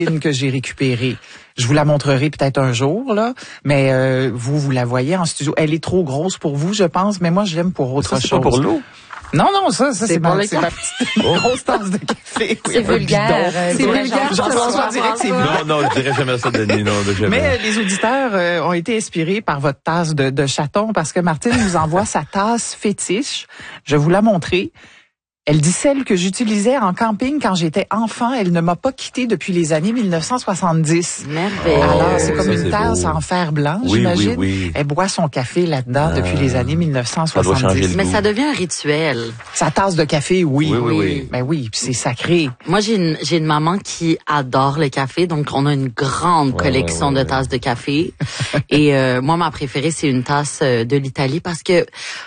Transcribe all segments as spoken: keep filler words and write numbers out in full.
que j'ai récupérée. Je vous la montrerai peut-être un jour, là, mais euh, vous, vous la voyez en studio. Elle est trop grosse pour vous, je pense, mais moi, je l'aime pour autre ça, chose. C'est pas pour l'eau? Non, non, ça, ça c'est, c'est ma, ma petite oh. grosse tasse de café. Oui, c'est vulgaire. Euh, c'est vulgaire. Jean-François dirait que c'est vulgaire. Non, non, je dirais jamais ça, Denis. Non, jamais. Mais euh, les auditeurs euh, ont été inspirés par votre tasse de, de chaton parce que Martine nous envoie sa tasse fétiche. Je vais vous la montrer. Elle dit celle que j'utilisais en camping quand j'étais enfant. Elle ne m'a pas quittée depuis les années mille neuf cent soixante-dix. Merveilleux. Alors, c'est comme ça, une c'est tasse beau. en fer blanc, oui, j'imagine. Oui, oui. Elle boit son café là-dedans Ah, depuis les années mille neuf cent soixante-dix. Ça doit changer le Mais goût. ça devient un rituel. Sa tasse de café, oui. Oui, oui, oui. Ben oui, puis c'est sacré. Moi, j'ai une, j'ai une maman qui adore le café, donc on a une grande ouais, collection ouais, ouais, de tasses de café. Et euh, moi, ma préférée, c'est une tasse de l'Italie parce que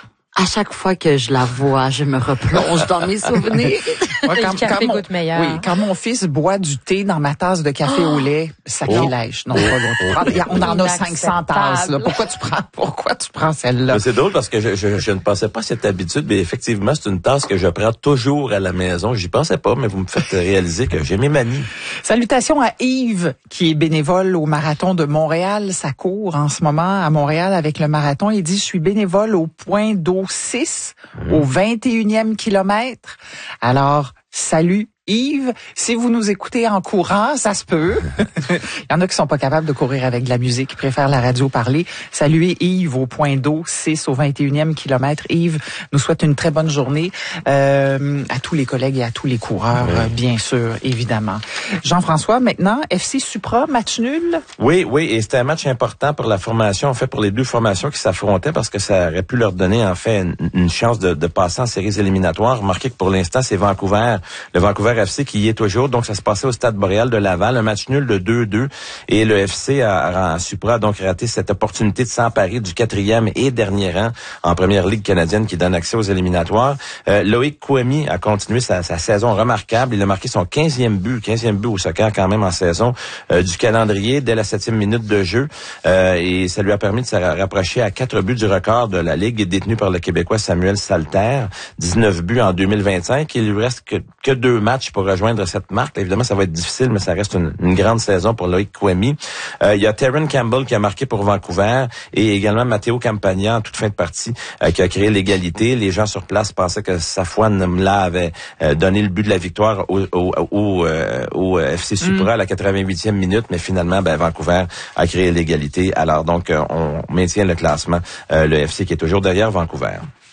à chaque fois que je la vois, je me replonge dans mes souvenirs. Moi, quand, le café quand mon, goûte meilleur. Oui, quand mon fils boit du thé dans ma tasse de café oh. au lait, sacrilège. Oh. Non, pas bon. On en a cinq cents tasses. Là. Pourquoi tu prends, pourquoi tu prends celle-là? Mais c'est drôle parce que je, je, je ne pensais pas à cette habitude, mais effectivement, c'est une tasse que je prends toujours à la maison. J'y pensais pas, mais vous me faites réaliser que j'ai mes manies. Salutations à Yves, qui est bénévole au marathon de Montréal. Ça court en ce moment à Montréal avec le marathon. Il dit, je suis bénévole au point d'eau six, mmh. au vingt et unième kilomètre. Alors, salut Yves, si vous nous écoutez en courant, ça se peut. Il y en a qui sont pas capables de courir avec de la musique, qui préfèrent la radio parler. Saluez Yves au point d'eau, six au vingt et unième kilomètre. Yves nous souhaite une très bonne journée euh, à tous les collègues et à tous les coureurs, oui. euh, bien sûr, évidemment. Jean-François, maintenant, F C Supra, match nul? Oui, oui, et c'était un match important pour la formation, en fait, pour les deux formations qui s'affrontaient, parce que ça aurait pu leur donner, en fait, une, une chance de, de passer en séries éliminatoires. Remarquez que pour l'instant, c'est Vancouver, le Vancouver F C qui y est toujours. Donc, ça se passait au Stade Boréal de Laval, un match nul de deux deux. Et le F C a, a, Supra a donc raté cette opportunité de s'emparer du quatrième et dernier rang en première ligue canadienne qui donne accès aux éliminatoires. Euh, Loïc Kouemi a continué sa, sa saison remarquable. Il a marqué son quinzième but, quinzième but au soccer quand même en saison euh, du calendrier dès la septième minute de jeu. Euh, et ça lui a permis de se rapprocher à quatre buts du record de la ligue détenu par le Québécois Samuel Salter. dix-neuf buts en deux mille vingt-cinq. Il lui reste que, que deux matchs pour rejoindre cette marque. Évidemment, ça va être difficile, mais ça reste une, une grande saison pour Loïc Kouemi. Euh, il y a Terran Campbell qui a marqué pour Vancouver et également Matteo Campagna en toute fin de partie euh, qui a créé l'égalité. Les gens sur place pensaient que Safwan Mla avait euh, donné le but de la victoire au, au, au, euh, au F C Supra mm. à la quatre-vingt-huitième minute, mais finalement, ben, Vancouver a créé l'égalité. Alors donc, euh, on maintient le classement. Euh, le F C qui est toujours derrière Vancouver.